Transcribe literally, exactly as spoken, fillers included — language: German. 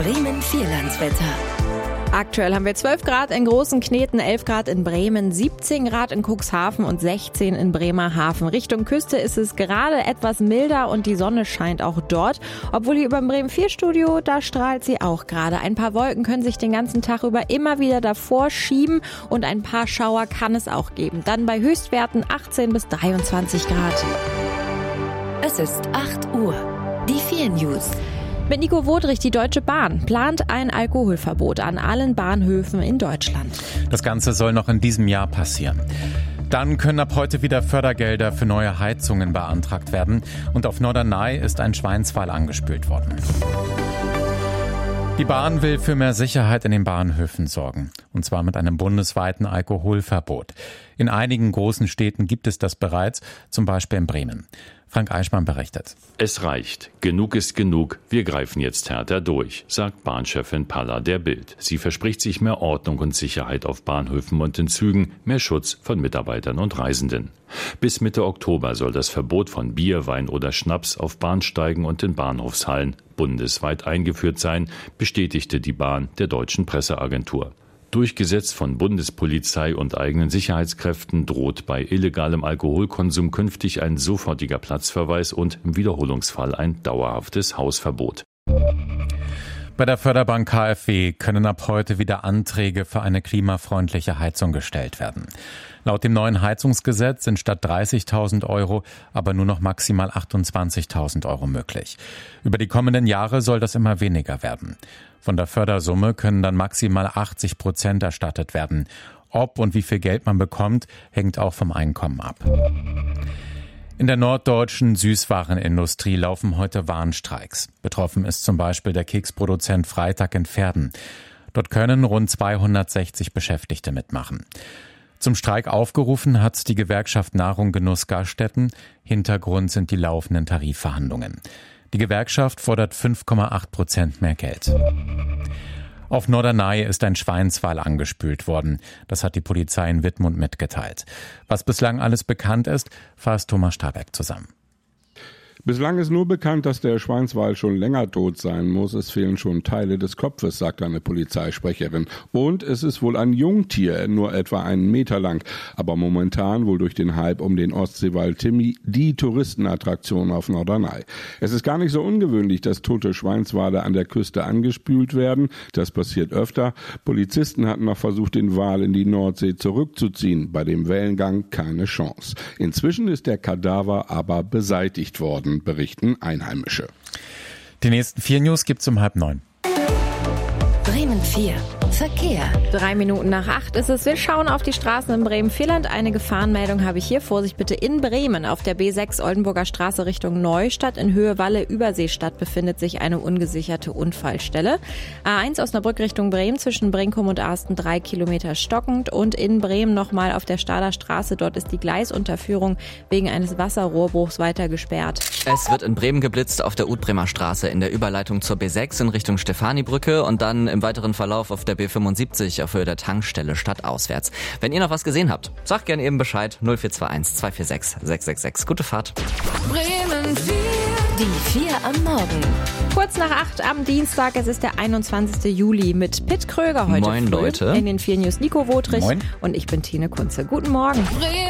Bremen Vierlandswetter. Aktuell haben wir zwölf Grad in Großenkneten, elf Grad in Bremen, siebzehn Grad in Cuxhaven und sechzehn in Bremerhaven. Richtung Küste ist es gerade etwas milder und die Sonne scheint auch dort. Obwohl hier über dem Bremen vier Studio, da strahlt sie auch gerade. Ein paar Wolken können sich den ganzen Tag über immer wieder davor schieben und ein paar Schauer kann es auch geben. Dann bei Höchstwerten achtzehn bis dreiundzwanzig Grad. Es ist acht Uhr. Die vier News. Mit Nico Wodrich, die Deutsche Bahn plant ein Alkoholverbot an allen Bahnhöfen in Deutschland. Das Ganze soll noch in diesem Jahr passieren. Dann können ab heute wieder Fördergelder für neue Heizungen beantragt werden. Und auf Norderney ist ein Schweinswal angespült worden. Die Bahn will für mehr Sicherheit in den Bahnhöfen sorgen. Und zwar mit einem bundesweiten Alkoholverbot. In einigen großen Städten gibt es das bereits, zum Beispiel in Bremen. Frank Eichmann berichtet. Es reicht. Genug ist genug. Wir greifen jetzt härter durch, sagt Bahnchefin Palla der Bild. Sie verspricht sich mehr Ordnung und Sicherheit auf Bahnhöfen und in Zügen, mehr Schutz von Mitarbeitern und Reisenden. Bis Mitte Oktober soll das Verbot von Bier, Wein oder Schnaps auf Bahnsteigen und in Bahnhofshallen bundesweit eingeführt sein, bestätigte die Bahn der Deutschen Presseagentur. Durchgesetzt von Bundespolizei und eigenen Sicherheitskräften droht bei illegalem Alkoholkonsum künftig ein sofortiger Platzverweis und im Wiederholungsfall ein dauerhaftes Hausverbot. Bei der Förderbank K f W können ab heute wieder Anträge für eine klimafreundliche Heizung gestellt werden. Laut dem neuen Heizungsgesetz sind statt dreißigtausend Euro aber nur noch maximal achtundzwanzigtausend Euro möglich. Über die kommenden Jahre soll das immer weniger werden. Von der Fördersumme können dann maximal achtzig Prozent erstattet werden. Ob und wie viel Geld man bekommt, hängt auch vom Einkommen ab. In der norddeutschen Süßwarenindustrie laufen heute Warnstreiks. Betroffen ist zum Beispiel der Keksproduzent Freitag in Verden. Dort können rund zweihundertsechzig Beschäftigte mitmachen. Zum Streik aufgerufen hat die Gewerkschaft Nahrung Genuss Gaststätten. Hintergrund sind die laufenden Tarifverhandlungen. Die Gewerkschaft fordert fünf Komma acht Prozent mehr Geld. Auf Norderney ist ein Schweinswal angespült worden. Das hat die Polizei in Wittmund mitgeteilt. Was bislang alles bekannt ist, fasst Thomas Stabeck zusammen. Bislang ist nur bekannt, dass der Schweinswal schon länger tot sein muss. Es fehlen schon Teile des Kopfes, sagt eine Polizeisprecherin. Und es ist wohl ein Jungtier, nur etwa einen Meter lang. Aber momentan wohl durch den Hype um den Ostseewal Timmy die Touristenattraktion auf Norderney. Es ist gar nicht so ungewöhnlich, dass tote Schweinswale an der Küste angespült werden. Das passiert öfter. Polizisten hatten noch versucht, den Wal in die Nordsee zurückzuziehen. Bei dem Wellengang keine Chance. Inzwischen ist der Kadaver aber beseitigt worden, berichten Einheimische. Die nächsten vier News gibt's um halb neun. Bremen vier. Verkehr. Drei Minuten nach acht ist es. Wir schauen auf die Straßen in Bremen-Vierland. Eine Gefahrenmeldung habe ich hier. Vorsicht bitte in Bremen. Auf der B sechs Oldenburger Straße Richtung Neustadt in Höhe Walle-Überseestadt befindet sich eine ungesicherte Unfallstelle. A eins Osnabrück Richtung Bremen zwischen Brinkum und Arsten drei Kilometer stockend. Und in Bremen nochmal auf der Stader Straße. Dort ist die Gleisunterführung wegen eines Wasserrohrbruchs weiter gesperrt. Es wird in Bremen geblitzt auf der Udbremer Straße in der Überleitung zur B sechs in Richtung Stefanibrücke und dann im weiteren Verlauf auf der B fünfundsiebzig auf Höhe der Tankstelle stadtauswärts. Wenn ihr noch was gesehen habt, sagt gerne eben Bescheid. null vier zwei eins zwei vier sechs sechs sechs sechs. Gute Fahrt. Bremen vier. Die vier am Morgen. Kurz nach acht am Dienstag, es ist der einundzwanzigsten Juli mit Pitt Kröger heute Moin, früh. Leute. In den vier News Nico Wodrich. Moin. Und ich bin Tine Kunze. Guten Morgen. Bremen